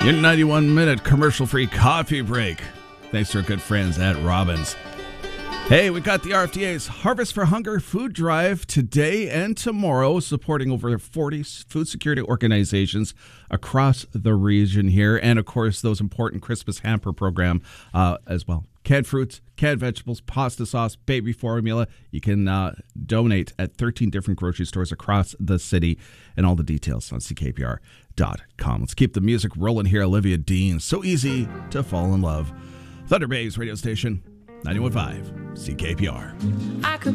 Your 91-minute commercial-free coffee break. Thanks to our good friends at Robbins. Hey, we got the RFDA's Harvest for Hunger food drive today and tomorrow, supporting over 40 food security organizations across the region here. And, of course, those important Christmas hamper program as well. Canned fruits, canned vegetables, pasta sauce, baby formula. You can donate at 13 different grocery stores across the city. And all the details on ckpr.com. Let's keep the music rolling here. Olivia Dean, so easy to fall in love. Thunder Bay's radio station, 91.5 CKPR.